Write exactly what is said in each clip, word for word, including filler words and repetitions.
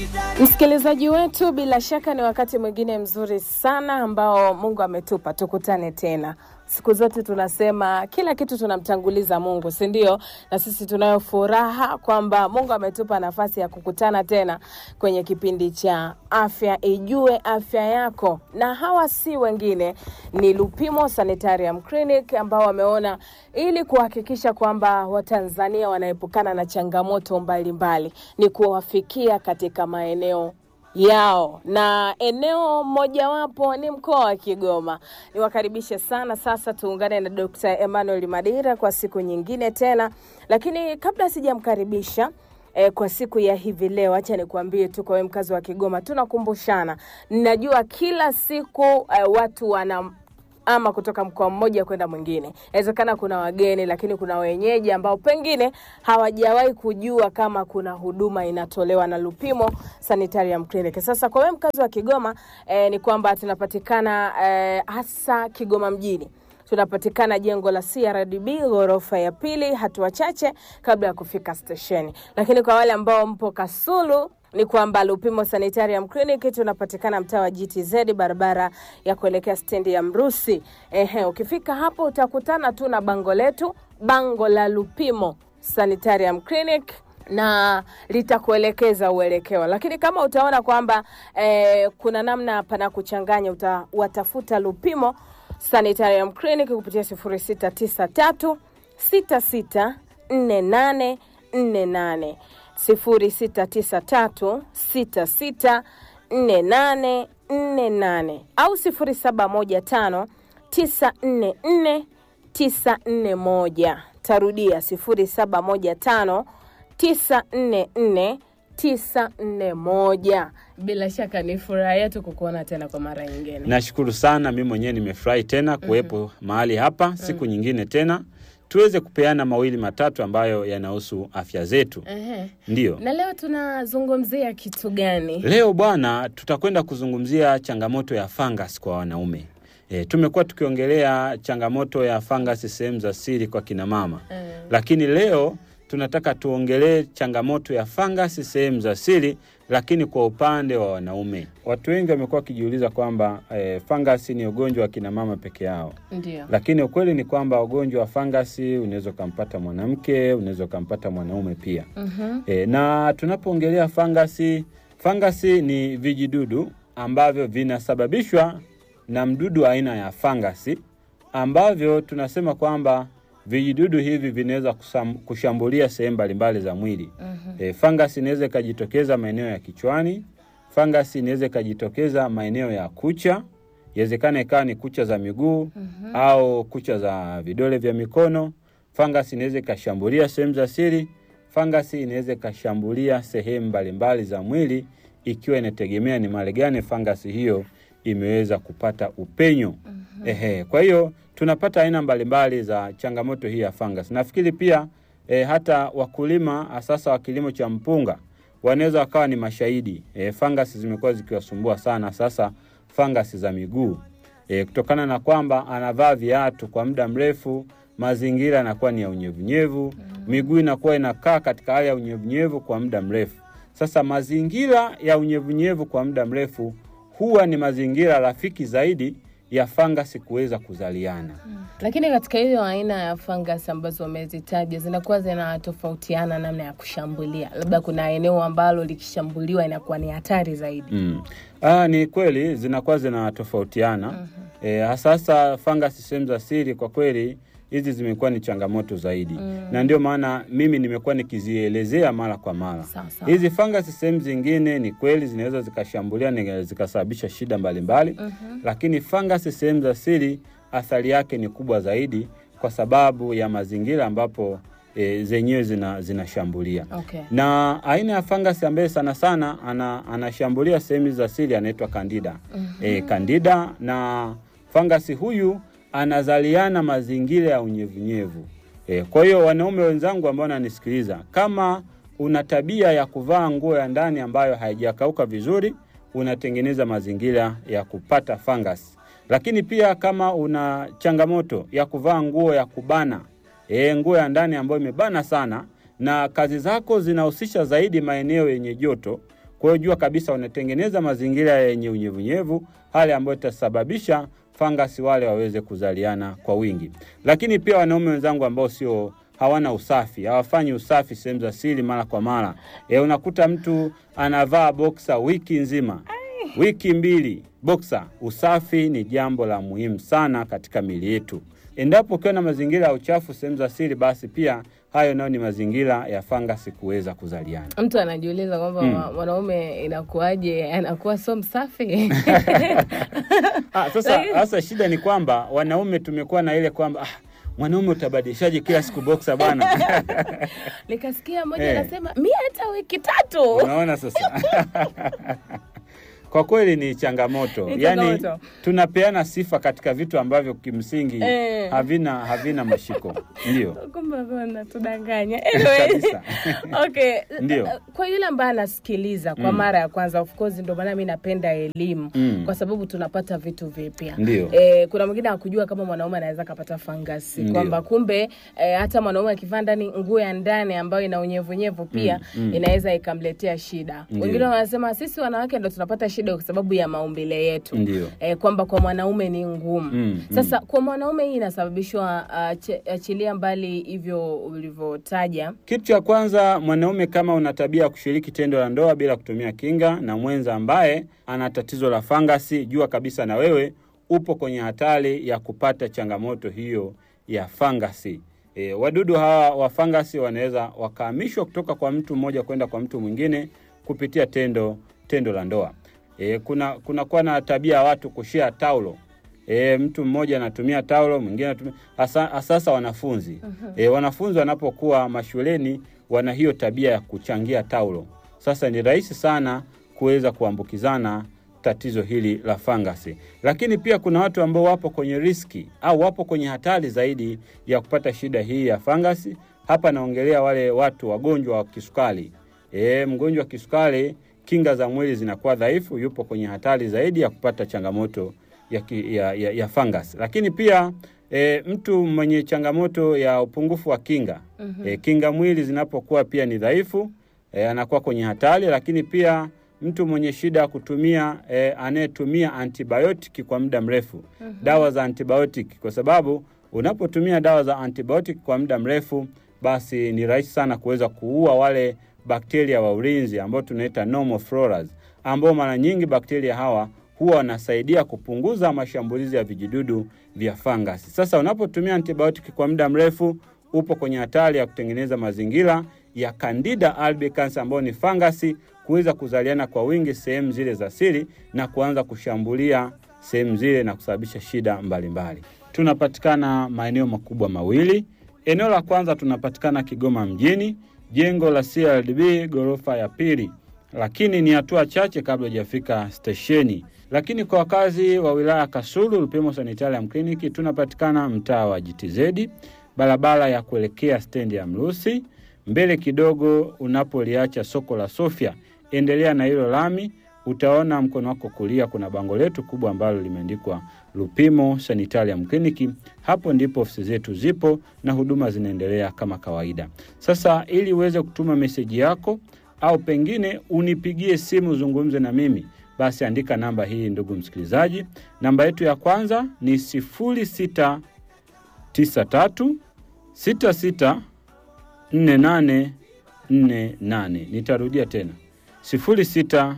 Msikilizaji wetu, bila shaka ni wakati mwingine mzuri sana ambao Mungu ametupa tukutane tena. Siku zote tunasema kila kitu tunamtanguliza Mungu, si ndio? Na sisi tunayo furaha kwamba Mungu ametupa nafasi ya kukutana tena kwenye kipindi cha Afya Ijue Afya Yako. Na hawa si wengine, ni Lupimo Sanitarium Clinic ambao wameona ili kuhakikisha kwamba Watanzania wanaepukana na changamoto mbalimbali ni kuwafikia katika maeneo yao, na eneo mojawapo ni mkoa wa Kigoma. Niwakaribishe sana. Sasa tuungane na Daktari Emmanuel Madira kwa siku nyingine tena, lakini kabla sijamkaribisha E, kwa siku ya hivi leo, acha nikwambie tu kwa mkazi wa Kigoma tunakumbushana. Ninajua kila siku e, watu wana ama kutoka mkoa mmoja kwenda mwingine. Inawezekana kuna wageni, lakini kuna wenyeji ambao pengine hawajawahi kujua kama kuna huduma inatolewa na Lupimo Sanitarium Clinic. Sasa kwa wewe mkazi wa Kigoma e, ni kwamba tunapatikana e, hasa Kigoma mjini. Tunapatikana jengo la C R D B ghorofa ya pili, hatua chache kabla ya kufika stesheni. Lakini kwa wale ambao mpo Kasulu ni kwamba Lupimo Sanitarium Clinic tunapatikana mtaa wa G T Z, barabara ya kuelekea stendi ya Mrusi. Ehe, ukifika hapo utakutana tu na bango letu, bango la Lupimo Sanitarium Clinic, na litakuelekeza uelekeo. Lakini kama utaona kwamba eh, kuna namna pana kuchanganya, utawatafuta Lupimo Sanitarium Clinic kupitia sifuri sita tisa tatu sita sita nne nane nne nane, sifuri sita tisa tatu sita sita nne nane nne nane, au sifuri saba moja tano tisa nne nne tisa nne moja. Tarudia sifuri saba moja tano tisa nne nne tisa nne moja. Bila shaka ni furaha yetu kukuona tena kwa mara nyingine. Nashukuru sana, mimi mwenyewe nimefurahi tena kuwepo mm-hmm. mahali hapa siku mm-hmm. nyingine tena tuweze kupeana mawili matatu ambayo yanahusu afya zetu. Uh-huh. Ndio. Na leo tunazungumzia kitu gani? Leo bwana, tutakwenda kuzungumzia changamoto ya fungus kwa wanaume. E, tumekuwa tukiongelea changamoto ya fungus sehemu za siri kwa kina mama. Uh-huh. Lakini leo tunataka tuongelee changamoto ya fungus sehemu za siri lakini kwa upande wa wanaume. Watu wengi wamekuwa kijiuliza kwamba e, fungus ni ugonjwa wa kina mama peke yao. Ndio. Lakini ukweli ni kwamba ugonjwa wa fungus unaweza kumpata mwanamke, unaweza kumpata mwanaume pia. Mhm. E, na tunapoongelea fungus, fungus ni vijidudu ambavyo vinasababishwa na mdudu aina ya fungus ambavyo tunasema kwamba vijidudu hivi vinaweza kushambulia sehemu mbalimbali za mwili. Uh-huh. E, fungus inaweza kujitokeza maeneo ya kichwani, fungus inaweza kujitokeza maeneo ya kucha, inawezekana ikawa ni kucha za miguu uh-huh. au kucha za vidole vya mikono. Fungus inaweza kushambulia sehemu za siri, fungus inaweza kushambulia sehemu mbalimbali za mwili, ikiwa inategemea ni mahali gani fungus hiyo imeweza kupata upenyo. Uh-huh. Ehe, kwa hiyo tunapata aina mbalimbali za changamoto hii ya fungus. Nafikiri pia e, hata wakulima sasa wa kilimo cha mpunga wanaweza wakawa ni mashahidi. E, fungus zimekuwa zikiwasumbua sana sasa, fungus za miguu. E, kutokana na kwamba anavaa viatu kwa muda mrefu, mazingira yanakuwa ni ya unyevunyevu, mm. miguu inakuwa inakaa katika hali ya unyevunyevu kwa muda mrefu. Sasa mazingira ya unyevunyevu kwa muda mrefu huwa ni mazingira rafiki zaidi ya fungus kuweza kuzaliana. Hmm. Lakini katika hiyo aina ya fungus ambazo umezitaja zinakuwa zinatofautiana namna ya kushambulia. Labda kuna eneo ambalo likishambuliwa inakuwa ni hatari zaidi. Mm. Ah, ni kweli zinakuwa zinatofautiana. Uh-huh. Eh, sasa fungus sehemu za siri kwa kweli hizi zimekuwa ni changamoto zaidi. Mm. Na ndio maana mimi nimekuwa nikizielezea mara kwa mara. Hizi fungus sehemu zingine ni kweli zinaweza zikashambulia na zikasababisha shida mbalimbali, uh-huh. lakini fungus sehemu za siri athari yake ni kubwa zaidi kwa sababu ya mazingira ambapo e, zenyewe zina zinashambulia. Okay. Na aina ya fungus ambaye sana sana ana anashambulia sehemu za siri anaitwa Candida. Uh-huh. E, Candida, na fungus huyu anazaliana mazingira ya unyevunyevu. E, kwa hiyo wanaume wenzangu ambao wananisikiliza, kama una tabia ya kuvaa nguo ya ndani ambayo haijakauka vizuri, unatengeneza mazingira ya kupata fungus. Lakini pia kama una changamoto ya kuvaa nguo ya kubana, e, nguo ya ndani ambayo imebana sana na kazi zako zinahusisha zaidi maeneo yenye joto, Kwa hiyo jua kabisa unatengeneza mazingira yenye unyevunyevu, hali ambayo itasababisha fangasi wale waweze kuzaliana kwa wingi. Lakini pia wanaume wenzangu ambao sio hawana usafi, hawafanyi usafi sehemu za siri mara kwa mara. E, unakuta mtu anavaa boxer wiki nzima, wiki mbili boxer. Usafi ni jambo la muhimu sana katika miili yetu. Endapo ukiwa na mazingira ya uchafu sehemu za siri, basi pia hayo nayo ni mazingira ya fangasi kuweza kuzaliana. Mtu anajiuliza kwamba mm. mwanaume inakuaje anakuwa so msafi? ah, sasa sasa shida ni kwamba wanaume tumekuwa na ile kwamba ah, mwanaume utabadilishaje kila siku boxer bwana? Nikasikia mmoja anasema hey, mimi hata wiki tatu. Unaona sasa? Kwa kweli ni changamoto. Ni yaani tunapeana sifa katika vitu ambavyo kimsingi eh, havina havina mashiko. Ndio. Kumbe bwana tudanganya. Anyway. Okay. Ndio. Kwa yule ambaye anasikiliza kwa mm. mara ya kwanza, of course ndio maana mimi napenda elimu mm. kwa sababu tunapata vitu vipya. Eh, kuna mwingine akujua kama mwanaume anaweza kupata fangasi, kwamba kumbe eh, hata mwanaume akivaa ndani nguo ya ndani ambayo ina unyevunyevu pia mm. Mm. inaweza ikamletea shida. Wengine wanasema sisi wanawake ndio tunapata shida kwa sababu ya maumbile yetu. Eh, kwamba kwa mwanaume ni ngumu. Mm, Sasa mm. kwa mwanaume hii inasababishwa uh, achilia mbali hivyo ulivyotaja. Kitu cha kwanza, mwanaume kama una tabia kushiriki tendo la ndoa bila kutumia kinga na mwenza ambaye ana tatizo la fangasi, jua kabisa na wewe upo kwenye hatari ya kupata changamoto hiyo ya fangasi. E, wadudu hawa wa fangasi wanaweza wakahamishwa kutoka kwa mtu mmoja kwenda kwa mtu mwingine kupitia tendo tendo la ndoa. E, kuna kuna kuwa na tabia ya watu kushare taulo. E, mtu mmoja anatumia taulo, mwingine anatumia asa, sasa wanafunzi. Uh-huh. E, wanafunzi wanapokuwa mashuleni wana hiyo tabia ya kuchangia taulo. Sasa ni rahisi sana kuweza kuambukizana tatizo hili la fangasi. Lakini pia kuna watu ambao wapo kwenye riski au wapo kwenye hatari zaidi ya kupata shida hii ya fangasi. Hapa naongelea wale watu wagonjwa wa kisukari. E, mgonjwa wa kisukari kinga za mwili zinakuwa dhaifu, yupo kwenye hatari zaidi ya kupata changamoto ya, ki, ya, ya, ya fungus. Lakini pia e, mtu mwenye changamoto ya upungufu wa kinga, mm-hmm. e, kinga mwili zinapokuwa pia ni dhaifu, e, anakuwa kwenye hatari. Lakini pia mtu mwenye shida kutumia, e, anayetumia antibiotic kwa muda mrefu, mm-hmm. dawa za antibiotic, kwa sababu unapotumia dawa za antibiotic kwa muda mrefu, basi ni rahisi sana kuweza kuua wale bakteria wa ulinzi ambao tunaita normal floras, ambao mara nyingi bakteria hawa huwa wanasaidia kupunguza mashambulizi ya vijidudu vya fangasi. Sasa unapotumia antibiotic kwa muda mrefu, upo kwenye hatari ya kutengeneza mazingira ya Candida albicans ambao ni fangasi kuweza kuzaliana kwa wingi sehemu zile za siri na kuanza kushambulia sehemu zile na kusababisha shida mbalimbali. Tunapatikana maeneo makubwa mawili. Eneo la kwanza tunapatikana Kigoma mjini, jengo la C R D B ghorofa ya pili, lakini ni hatua chache kabla hujafika stesheni. Lakini kwa wakazi wa wilaya Kasulu, Lupimo Sanitarium Clinic tunapatikana mtaa wa G T Z, barabara ya kuelekea stendi ya Mrusi, mbele kidogo unapoliacha soko la Sofia. Endelea na hilo lami, utaona mkono wako kulia kuna bango letu kubwa ambalo limeandikwa Lupimo Sanitarium Clinic. Hapo ndipo ofisi zetu zipo na huduma zinaendelea kama kawaida. Sasa ili uweze kutuma meseji yako au pengine unipigie simu zungumze na mimi, basi andika namba hii ndugu msikilizaji. Namba yetu ya kwanza ni sifuri sita tisa tatu sita sita nne nane nne nane. Nitarudia tena. sifuri sita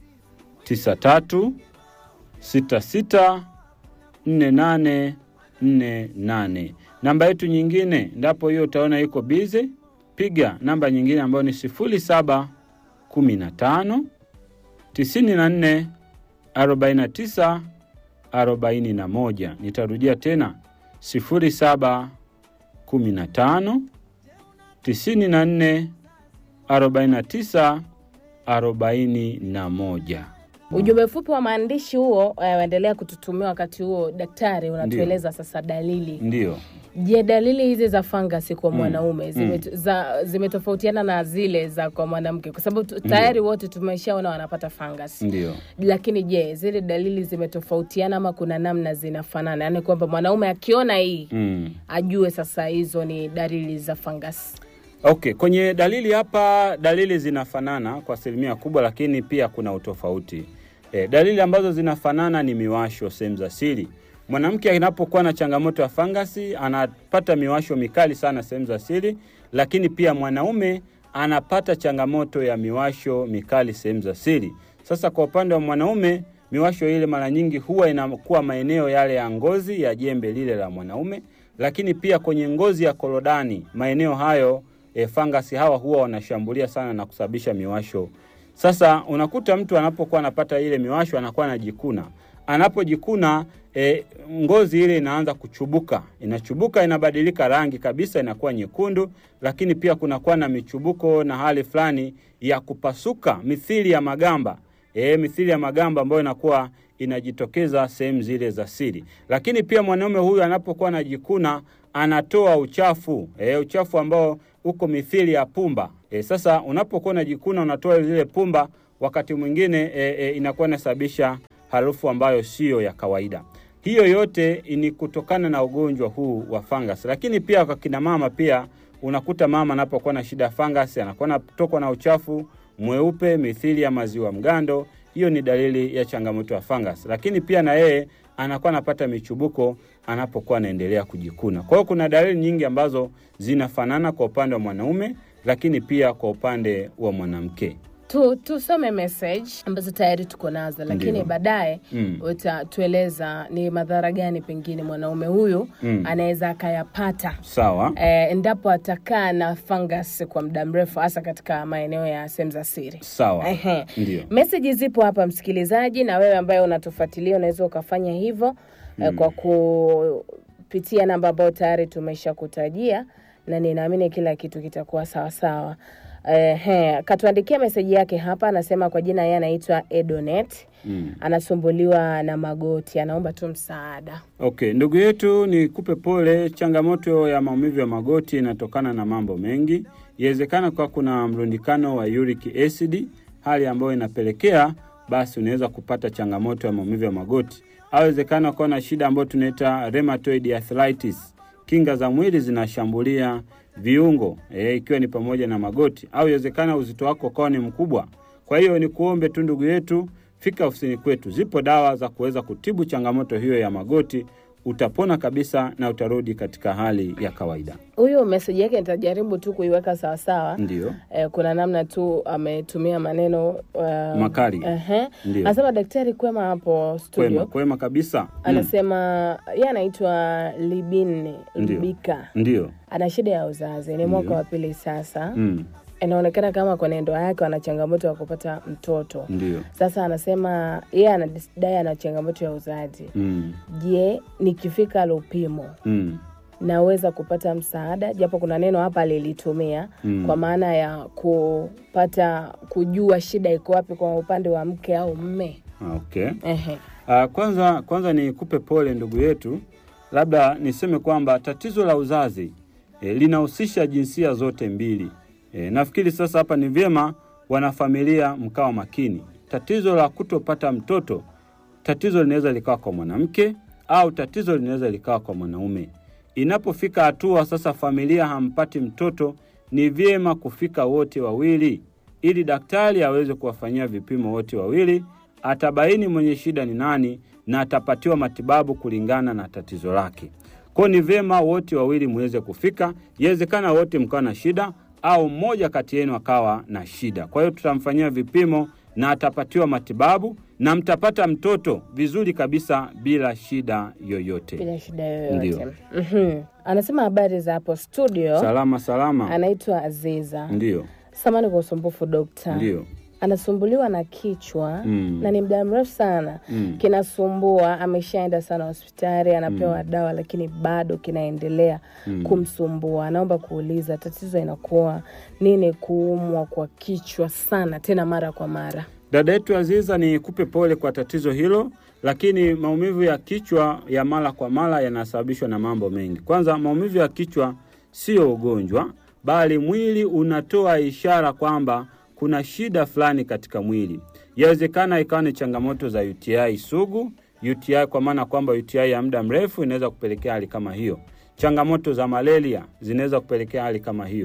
tisa tatu sita sita nne nane nne nane. Namba yetu nyingine ndapo hiyo utaona iko busy, piga namba nyingine ambayo ni sifuri saba kumi na tano tisini na nne arobaini na tisa arobaini na moja. Nitarudia tena sifuri saba kumi na tano tisini na nne arobaini na tisa arobaini na moja. Ujumbe fupi wa maandishi huo waendelea kututumia wakati huo. Daktari, unatueleza sasa dalili. Ndio. Je, dalili hizi za fangasi kwa mwanaume mm. zimetofautiana na zile za kwa mwanamke? Kwa sababu tayari wote tumeshaona wanapata fangasi. Ndio. Lakini je, zile dalili zimetofautiana ama kuna namna zinafanana? Yaani kwamba mwanaume akiona hii mm. ajue sasa hizo ni dalili za fangasi. Okay, kwenye dalili hapa, dalili zinafanana kwa asilimia kubwa, lakini pia kuna utofauti. E, dalili ambazo zinafanana ni miwasho sehemu za siri. Mwanamke anapokuwa na changamoto ya fangasi anapata miwasho mikali sana sehemu za siri, lakini pia mwanaume anapata changamoto ya miwasho mikali sehemu za siri. Sasa kwa upande wa mwanaume, miwasho ile mara nyingi huwa inakuwa maeneo yale ya ngozi ya jembe lile la mwanaume, lakini pia kwenye ngozi ya korodani, maeneo hayo e, fangasi hawa huwa wanashambulia sana na kusababisha miwasho. Sasa unakuta mtu anapokuwa anapata ile miwasho anakuwa anajikuna. Anapojikuna e, ngozi ile inaanza kuchubuka. Inachubuka, inabadilika rangi kabisa, inakuwa nyekundu, lakini pia kunakuwa na michubuko na hali fulani ya kupasuka mithili ya magamba. E, mithili ya magamba ambayo inakuwa inajitokeza sehemu zile za siri. Lakini pia mwanaume huyu anapokuwa anajikuna anatoa uchafu, e, uchafu ambao uko mithili ya pumba. E, sasa unapokuwa unajikuna unatoa zile pumba, wakati mwingine e, e, inakuwa inasababisha harufu ambayo sio ya kawaida. Hiyo yote ni kutokana na ugonjwa huu wa fungus. Lakini pia kwa kina mama pia unakuta mama anapokuwa na shida ya fungus anakuwa anatokwa na uchafu mweupe mithili ya maziwa mgando. Hiyo ni dalili ya changamoto ya fungus. Lakini pia na yeye anakuwa anapata michubuko anapokuwa anaendelea kujikuna. Kwa hiyo kuna dalili nyingi ambazo zinafanana kwa upande wa mwanaume, lakini pia kwa upande wa mwanamke. Tu tusome message ambazo tayari tuko nazo, lakini baadaye mm. utatueleza ni madhara gani pengine mwanaume huyu mm. anaweza akayapata. Sawa. Eh, endapo atakaa na fungus kwa muda mrefu, hasa katika maeneo ya sehemu za siri. Sawa. Ndio. Message zipo hapa msikilizaji, na wewe ambaye unatufuatilia unaweza ukafanya hivyo mm. eh, kwa kupitia namba ambayo tayari tumeshakutajia, na ninaamini kila kitu kitakuwa sawa sawa. Eh, he, katuandikia meseji yake hapa, anasema kwa jina yeye anaitwa Edonet. Mm. Anasumbuliwa na magoti, anaomba tu msaada. Okay, ndugu yetu ni kupe pole. Changamoto ya maumivu ya magoti inatokana na mambo mengi. Inawezekana kwa kuna mrundikano wa uric acid, hali ambayo inapelekea basi unaweza kupata changamoto ya maumivu ya magoti. Au inawezekana kwa na shida ambayo tunaita rheumatoid arthritis. Kinga za mwili zinashambulia viungo, eh, ikiwa ni pamoja na magoti. Au inawezekana uzito wako kwa ni mkubwa. Kwa hiyo ni kuombe tu ndugu yetu, fika ofisini kwetu. Zipo dawa za kuweza kutibu changamoto hiyo ya magoti. Utapona kabisa na utarudi katika hali ya kawaida. Huyo message yake nitajaribu tu kuiweka sawa sawa. Ndio. Eh, kuna namna tu ametumia maneno uh, makali. Eh. Uh-huh. Anasema daktari kwema hapo studio. Kwema, kwema kabisa. Anasema mm. yeye anaitwa Libin Libika. Ndio. Ana shida ya uzazi. Ni mwaka wa pili sasa. Mm. Inaonekana kama kwenye ndoa yake ana changamoto ya kupata mtoto. Ndio. Sasa anasema yeye anadai ana changamoto ya uzazi. Mm. Je, nikifika lupimo mm. naweza kupata msaada? Japo kuna neno hapa alilitumia mm. kwa maana ya kupata kujua shida iko wapi kwa upande wa mke au mme. Okay. Ehe. Uh, kwanza kwanza ni kupe pole ndugu yetu. Labda niseme kwamba tatizo la uzazi eh, linahusisha jinsia zote mbili. E, nafikiri sasa hapa ni vyema wanafamilia mkawa makini. Tatizo la kutopata mtoto, tatizo linaweza likawa kwa mwanamke au tatizo linaweza likawa kwa mwanaume. Inapofika hatua sasa familia hampati mtoto, ni vyema kufika wote wawili ili daktari aweze kuwafanyia vipimo wote wawili, atabaini mwenye shida ni nani na atapatiwa matibabu kulingana na tatizo lake. Kwa ni vyema wote wawili muweze kufika. Inawezekana wote mkawa na shida au mmoja kati yenu akawa na shida. Kwa hiyo tutamfanyia vipimo na atapatiwa matibabu na mtapata mtoto vizuri kabisa bila shida yoyote. Bila shida yoyote. Ndio. Mhm. Anasema habari za hapo studio. Salama salama. Anaitwa Aziza. Ndio. Samahani kwa usumbufu dokta. Ndio. Anasumbuliwa na kichwa mm. na ni muda mrefu sana mm. kinasumbua. Ameshaenda sana hospitali, anapewa mm. dawa, lakini bado kinaendelea mm. kumsumbua. Anaomba kuuliza tatizo inakuwa nini kuumwa kwa kichwa sana tena mara kwa mara? Dada yetu Aziza, ni kupe pole kwa tatizo hilo, lakini maumivu ya kichwa ya mara kwa mara yanasababishwa na mambo mengi. Kwanza, maumivu ya kichwa sio ugonjwa, bali mwili unatoa ishara kwamba kuna shida fulani katika mwili. Yawezekana ikawa ni changamoto za U T I sugu, U T I kwa maana kwamba U T I ya muda mrefu inaweza kupelekea hali kama hiyo. Changamoto za malaria zinaweza kupelekea hali kama hiyo.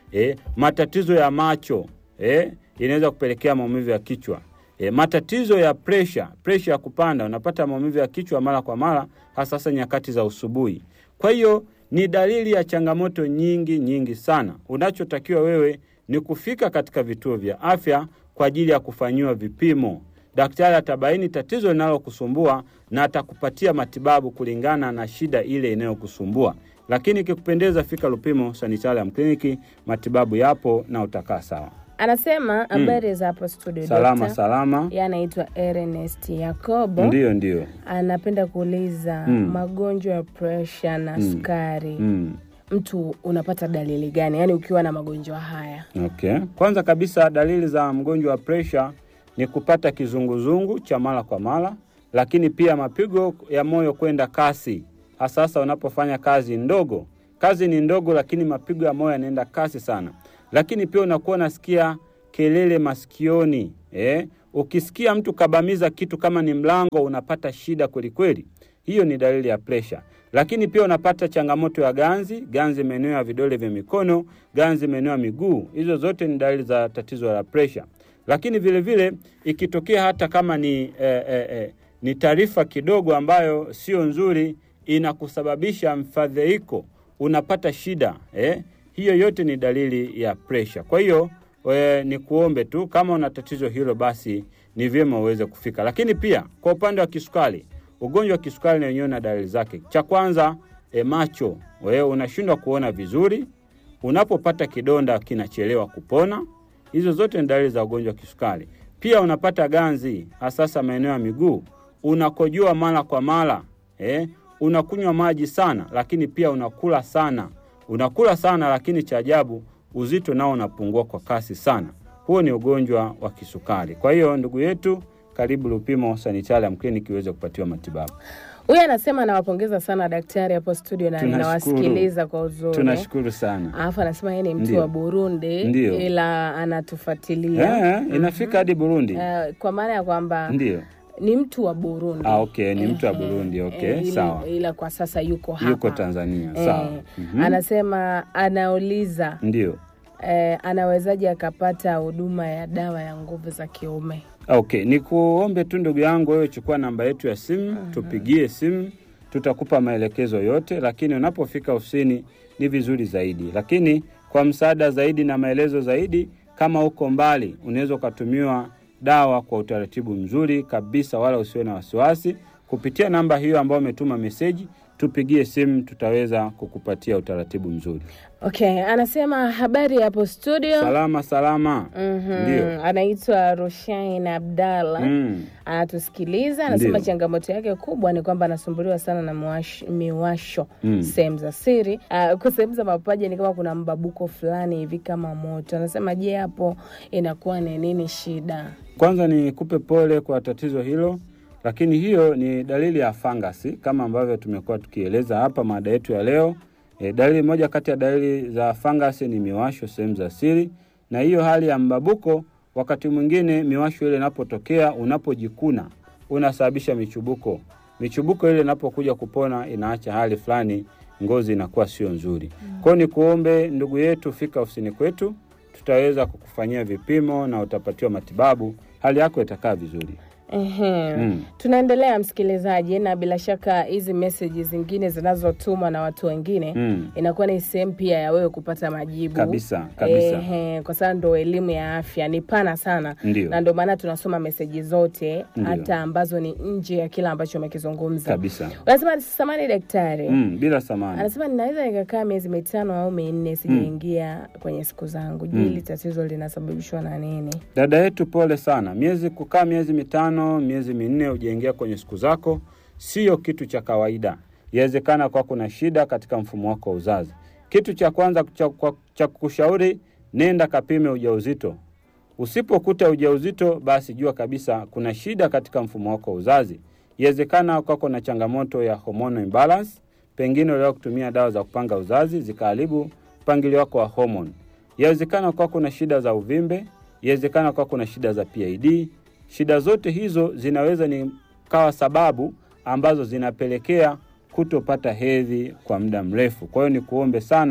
eh, matatizo ya macho, eh, inaweza kupelekea maumivu ya kichwa. E, matatizo ya pressure, pressure ya kupanda, unapata maumivu ya kichwa mara kwa mara, hasa sasa nyakati za usubuhi. Kwa hiyo ni dalili ya changamoto nyingi nyingi sana. Unachotakiwa wewe ni kufika katika vituo vya afya kwa ajili ya kufanyiwa vipimo. Daktari atabaini tatizo linalokusumbua na atakupatia matibabu kulingana na shida ile inayokusumbua. Lakini ikikupendeza, fika Lupimo Sanitarium Clinic, matibabu yapo na utakaa sawa. Anasema habari mm. za hapo studio salama dokta. Salama. Yeye anaitwa Ernest Yakobo. Ndio ndio. Anapenda kuuliza mm. magonjwa ya pressure na mm. sukari. Mm. Mtu unapata dalili gani? Yaani ukiwa na magonjwa haya. Okay. Kwanza kabisa dalili za mgonjwa wa pressure ni kupata kizunguzungu cha mara kwa mara, lakini pia mapigo ya moyo kwenda kasi. Hasa sasa unapofanya kazi ndogo. Kazi ni ndogo lakini mapigo ya moyo yanaenda kasi sana. Lakini pia unakuwa unasikia kelele masikioni, eh? Ukisikia mtu kabamiza kitu kama ni mlango, unapata shida kweli kweli. Hiyo ni dalili ya pressure. Lakini pia unapata changamoto ya ganzi, ganzi maeneo ya vidole vya mikono, ganzi maeneo ya miguu. Hizo zote ni dalili za tatizo la pressure. Lakini vile vile ikitokea hata kama ni eh, eh, eh, ni taarifa kidogo ambayo sio nzuri, inakusababisha mfadhaiko, unapata shida, eh? Hiyo yote ni dalili ya pressure. Kwa hiyo we, ni kuombe tu kama una tatizo hilo basi ni vyema uweze kufika. Lakini pia kwa upande wa kisukari, ugonjwa wa kisukari na wenyewe na dalili zake. Cha kwanza e, macho, wewe unashindwa kuona vizuri, unapopata kidonda kinachelewa kupona. Hizo zote ni dalili za ugonjwa wa kisukari. Pia unapata ganzi hasa maeneo ya miguu, unakojoa mara kwa mara, eh, unakunywa maji sana, lakini pia unakula sana. Unakula sana lakini cha ajabu uzito nao unapungua kwa kasi sana. Huo ni ugonjwa wa kisukari. Kwa hiyo ndugu yetu, karibu Lupimo Sanitarium Clinic uweze kupatiwa matibabu. Huyu anasema anawapongeza sana daktari hapo studio na ninawasikiliza kwa uzuri. Tunashukuru sana. Alafu anasema yeye ni mtu Ndiyo. wa Burundi Ndiyo. ila anatufuatilia. Eh, inafika hadi Burundi. Uh, kwa maana ya kwamba Ndiyo. ni mtu wa Burundi. Ah, okay, ni mtu wa Burundi. Okay, eh, sawa. Ila kwa sasa yuko hapa. Yuko Tanzania. Eh, sawa. Mm-hmm. Anasema anauliza. Ndiyo. Eh, anawezaje akapata huduma ya dawa ya nguvu za kiume? Okay, ni kuombe tu ndugu yangu wewe chukua namba yetu ya simu, uh-huh. tupigie simu, tutakupa maelekezo yote, lakini unapofika ofisini ni vizuri zaidi. Lakini kwa msaada zaidi na maelezo zaidi, kama uko mbali, unaweza kutumiwa dawa kwa utaratibu mzuri kabisa, wala usiwe na wasiwasi. Kupitia namba hiyo ambayo umetuma message, tupigie simu, tutaweza kukupatia utaratibu mzuri. Okay, anasema habari hapo studio. Salama salama. Mhm. Ndio. Anaitwa Roshain Abdalla. Mm. Anatusikiliza, anasema changamoto yake kubwa ni kwamba anasumbuliwa sana na miwasho, miwasho mm. sehemu za siri. Uh, kwa sehemu za mapaja ni kama kuna mbabuko fulani hivi kama moto. Anasema je, hapo inakuwa ni nini shida? Kwanza ni kupe pole kwa tatizo hilo. Lakini hiyo ni dalili ya fangasi kama ambavyo tumekuwa tukieleza hapa mada yetu ya leo. E, dalili moja kati ya dalili za fangasi ni miwasho sehemu za siri, na hiyo hali ya mbabuko wakati mwingine miwasho ile inapotokea unapojikuna unasababisha michubuko. Michubuko ile inapokuja kupona inaacha hali fulani, ngozi inakuwa sio nzuri. Mm. Kwa ni kuombe ndugu yetu, fika ofisini kwetu, tutaweza kukufanyia vipimo na utapatiwa matibabu, hali yako itakaa vizuri. Ehe. Mm. Tunaendelea msikilizaji, na bila shaka hizi messages zingine zinazotumwa na watu wengine mm. inakuwa ni sehemu pia ya wewe kupata majibu. Kabisa, kabisa. Ehe, kwa sababu ndo elimu ya afya ni pana sana. Ndiyo. Na ndio maana tunasoma messages zote Ndiyo. hata ambazo ni nje ya kila ambacho umekizungumza. Kabisa. Unasema samani daktari. Mm, bila samani. Anasema ninaweza nikakaa miezi mitano au minne sijaingia mm. kwenye siku zangu. Je, hili mm. tatizo linasababishwa na nini? Dada yetu pole sana. Miezi kukaa miezi mitano miezi minne hujaingia kwenye siku zako sio kitu cha kawaida. Inawezekana kwa kuna shida katika mfumo wako wa uzazi. Kitu cha kwanza cha, cha kushauri, nenda kapime ujauzito. Usipokuta ujauzito basi jua kabisa kuna shida katika mfumo wako wa uzazi. Inawezekana kwa kuna changamoto ya hormonal imbalance, pengine leo kutumia dawa za kupanga uzazi zikaharibu mpangilio wako wa hormone. Inawezekana kwa kuna shida za uvimbe, inawezekana kwa kuna shida za P I D. Shida zote hizo zinaweza ni kawa sababu ambazo zinapelekea kutopata hedhi kwa muda mrefu. Kwa hiyo ni kuombe sana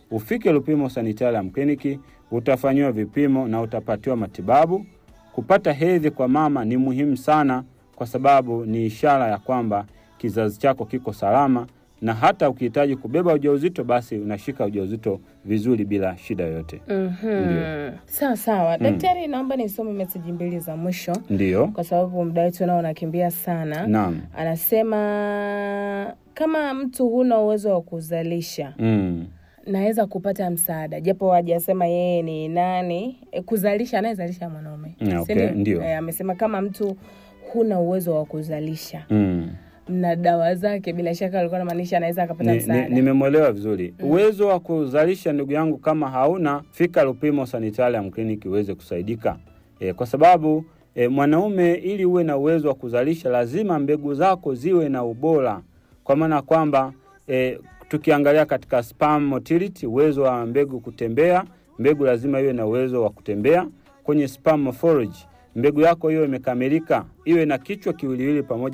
ufike Lupimo Sanitarium Clinic, utafanyiwa vipimo na utapatiwa matibabu. Kupata hedhi kwa mama ni muhimu sana, kwa sababu ni ishara ya kwamba kizazi chako kiko salama, na hata ukihitaji kubeba ujauzito basi unashika ujauzito vizuri bila shida yoyote. Mhm. Sawa sawa. Daktari, naomba nisome message mbili za mwisho. Ndio. Kwa sababu muda wetu nao unakimbia sana. Naam. Anasema kama mtu huna uwezo wa kuzalisha, Mm. naweza kupata msaada. Japo hajasema yeye ni nani. E, kuzalisha anayezalisha mwanaume. Mm, okay, ndio. E, amesema kama mtu huna uwezo wa kuzalisha. Mm. Na dawa zake, bila shaka alikuwa anamaanisha anaweza akapata Ni, msaada. ni, nimemwelewa vizuri. Mm. Uwezo wa kuzalisha, ndugu yangu, kama hauna, fika Lupimo Sanitarium Clinic uweze kusaidika. E, kwa sababu e, mwanaume ili uwe na uwezo wa kuzalisha lazima mbegu zako ziwe na ubora. Kwa maana kwamba e, tukiangalia katika sperm motility, uwezo wa mbegu kutembea, mbegu lazima iwe na uwezo wa kutembea. Kwenye sperm morphology, mbegu yako hiyo imekamilika, iwe na kichwa kiwiliwili pamoja